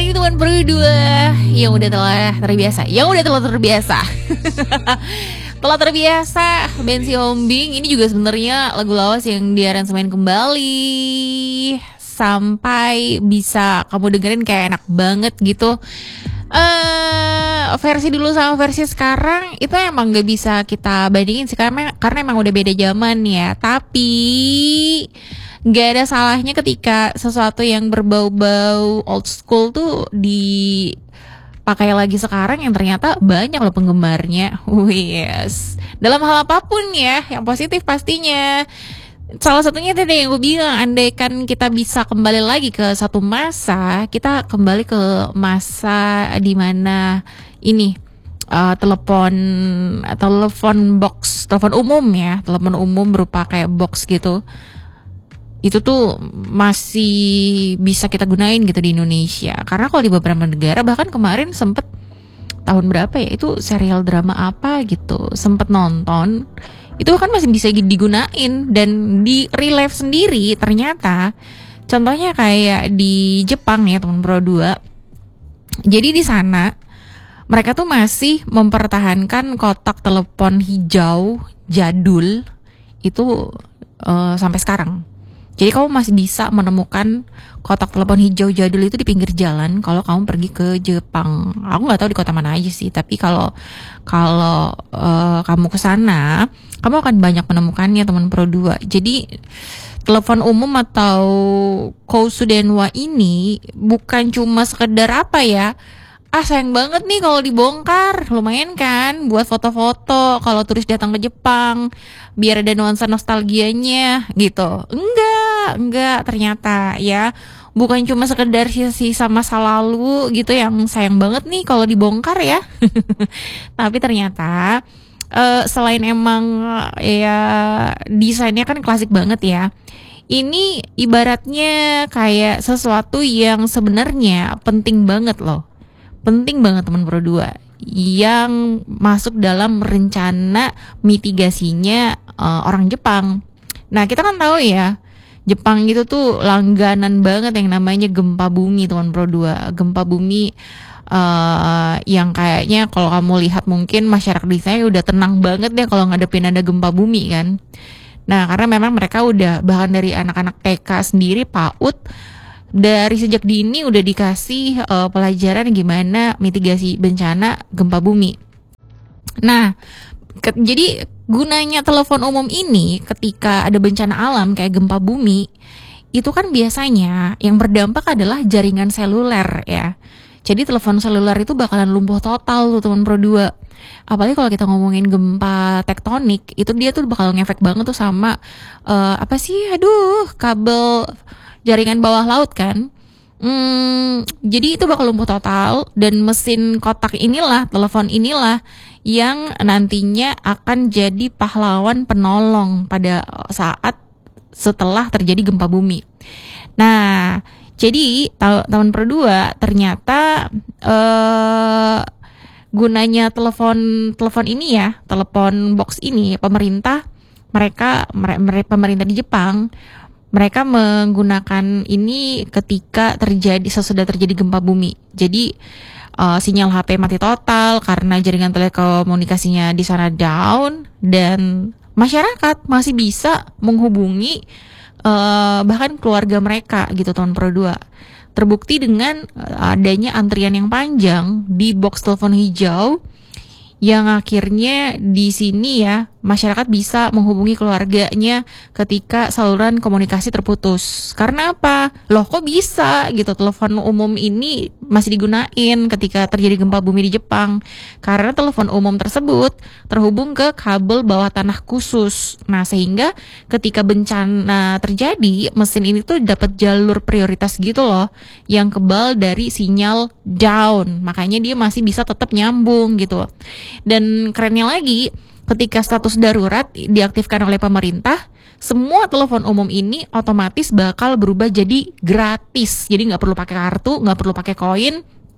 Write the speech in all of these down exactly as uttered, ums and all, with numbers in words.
lagi teman berdua yang udah telah terbiasa, yang udah telah terbiasa, telah terbiasa Bensi Hombing. Ini juga sebenarnya lagu lawas yang diaransemen kembali sampai bisa kamu dengerin kayak enak banget gitu. Uh, versi dulu sama versi sekarang itu emang gak bisa kita bandingin sih, karena, karena emang udah beda zaman ya. Tapi gak ada salahnya ketika sesuatu yang berbau-bau old school tuh dipakai lagi sekarang yang ternyata banyak loh penggemarnya. Yes, dalam hal apapun ya, yang positif pastinya. Salah satunya tadi yang gue bilang, andaikan kita bisa kembali lagi ke satu masa, kita kembali ke masa dimana ini uh, telepon telepon box, telepon umum ya, telepon umum berupa kayak box gitu. Itu tuh masih bisa kita gunain gitu di Indonesia. Karena kalau di beberapa negara, bahkan kemarin sempet tahun berapa ya, itu serial drama apa gitu, sempet nonton, itu kan masih bisa digunain dan di relive sendiri ternyata. Contohnya kayak di Jepang ya teman Pro dua. Jadi di sana mereka tuh masih mempertahankan kotak telepon hijau jadul itu uh, sampai sekarang. Jadi kamu masih bisa menemukan kotak telepon hijau jadul itu di pinggir jalan kalau kamu pergi ke Jepang. Aku nggak tahu di kota mana aja sih, tapi kalau kalau uh, kamu ke sana, kamu akan banyak menemukannya teman Pro dua. Jadi telepon umum atau Kousudenwa ini bukan cuma sekedar apa ya, ah sayang banget nih kalau dibongkar, lumayan kan buat foto-foto kalau turis datang ke Jepang biar ada nuansa nostalgianya gitu. Enggak, enggak ternyata ya, bukan cuma sekedar sisa masa lalu gitu yang sayang banget nih kalau dibongkar ya. Tapi ternyata uh, selain emang ya desainnya kan klasik banget ya, ini ibaratnya kayak sesuatu yang sebenarnya penting banget loh. Penting banget teman Pro dua yang masuk dalam rencana mitigasinya uh, orang Jepang. Nah kita kan tahu ya, Jepang itu tuh langganan banget yang namanya gempa bumi teman Pro dua. Gempa bumi uh, yang kayaknya kalau kamu lihat mungkin masyarakat di sana udah tenang banget deh kalau ngadepin ada gempa bumi kan. Nah karena memang mereka udah, bahkan dari anak-anak T K sendiri, PAUD, dari sejak dini udah dikasih uh, pelajaran gimana mitigasi bencana gempa bumi. Nah, ke, jadi gunanya telepon umum ini ketika ada bencana alam kayak gempa bumi, itu kan biasanya yang berdampak adalah jaringan seluler ya. Jadi telepon seluler itu bakalan lumpuh total tuh teman Pro dua. Apalagi kalau kita ngomongin gempa tektonik, itu dia tuh bakal ngefek banget tuh sama uh, apa sih, aduh, kabel jaringan bawah laut kan. Hmm, jadi itu bakal lumpuh total, dan mesin kotak inilah, telepon inilah yang nantinya akan jadi pahlawan penolong pada saat setelah terjadi gempa bumi. Nah, jadi tahun Pro dua ternyata eh, gunanya telepon telepon ini ya, telepon box ini, pemerintah mereka mereka pemerintah di Jepang, mereka menggunakan ini ketika terjadi sesudah terjadi gempa bumi. Jadi uh, sinyal H P mati total karena jaringan telekomunikasinya di sana down, dan masyarakat masih bisa menghubungi uh, bahkan keluarga mereka gitu teman Pro dua. Terbukti dengan adanya antrian yang panjang di box telepon hijau, yang akhirnya di sini ya masyarakat bisa menghubungi keluarganya ketika saluran komunikasi terputus. Karena apa? Loh kok bisa gitu telepon umum ini masih digunain ketika terjadi gempa bumi di Jepang? Karena telepon umum tersebut terhubung ke kabel bawah tanah khusus. Nah sehingga ketika bencana terjadi, mesin ini tuh dapat jalur prioritas gitu loh, yang kebal dari sinyal down. Makanya dia masih bisa tetap nyambung gitu. Dan kerennya lagi, ketika status darurat diaktifkan oleh pemerintah, semua telepon umum ini otomatis bakal berubah jadi gratis. Jadi nggak perlu pakai kartu, nggak perlu pakai koin,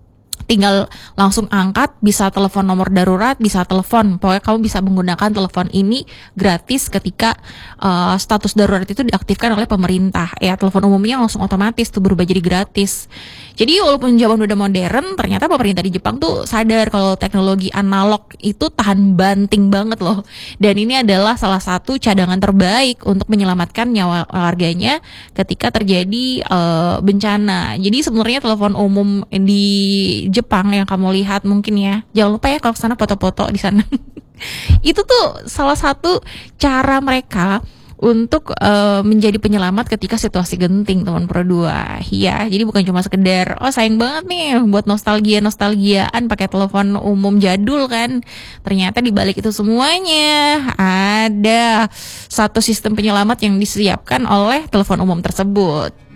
tinggal langsung angkat, bisa telepon nomor darurat, bisa telepon. Pokoknya kamu bisa menggunakan telepon ini gratis ketika uh, status darurat itu diaktifkan oleh pemerintah. Ya, telepon umumnya langsung otomatis tuh berubah jadi gratis. Jadi walaupun zaman udah modern, ternyata pemerintah di Jepang tuh sadar kalau teknologi analog itu tahan banting banget loh. Dan ini adalah salah satu cadangan terbaik untuk menyelamatkan nyawa warganya ketika terjadi uh, bencana. Jadi sebenarnya telepon umum di Jepang yang kamu lihat mungkin ya, jangan lupa ya kalau kesana foto-foto di sana. Itu tuh salah satu cara mereka untuk uh, menjadi penyelamat ketika situasi genting, teman Pro dua. Iya, jadi bukan cuma sekedar oh sayang banget nih buat nostalgia-nostalgiaan pakai telepon umum jadul kan. Ternyata di balik itu semuanya ada satu sistem penyelamat yang disiapkan oleh telepon umum tersebut.